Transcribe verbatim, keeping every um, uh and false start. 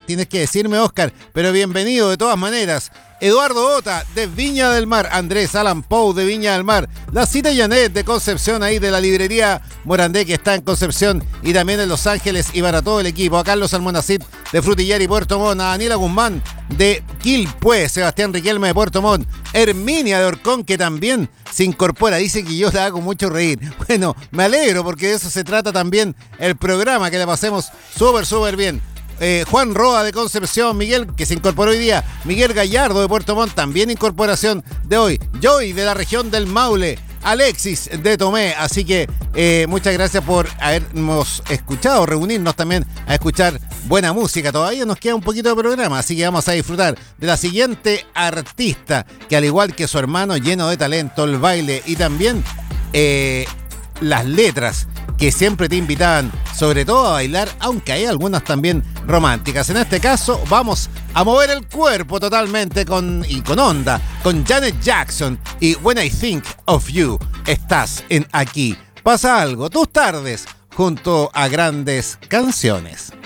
tienes que decirme, Oscar, pero bienvenido de todas maneras. Eduardo Ota, de Viña del Mar. Andrés Alan Pou, de Viña del Mar. La Cita Janet, de Concepción, ahí de la librería Morandé, que está en Concepción y también en Los Ángeles, y para todo el equipo. A Carlos Almonacid, de Frutillar y Puerto Montt. A Daniela Guzmán, de Quilpué. Sebastián Riquelme, de Puerto Montt. Herminia, de Orcón, que también se incorpora. Dice que yo la hago mucho reír. Bueno, me alegro, porque de eso se trata también el programa, que le pasemos súper, súper bien. Eh, Juan Roa, de Concepción. Miguel, que se incorporó hoy día. Miguel Gallardo, de Puerto Montt, también incorporación de hoy. Joy, de la región del Maule. Alexis, de Tomé. Así que eh, muchas gracias por habernos escuchado, reunirnos también a escuchar buena música. Todavía nos queda un poquito de programa, así que vamos a disfrutar de la siguiente artista, que al igual que su hermano, lleno de talento, el baile y también eh, las letras, que siempre te invitaban, sobre todo a bailar, aunque hay algunas también románticas. En este caso, vamos a mover el cuerpo totalmente con, y con onda, con Janet Jackson y When I Think of You. Estás en Aquí Pasa Algo, tus tardes, junto a grandes canciones.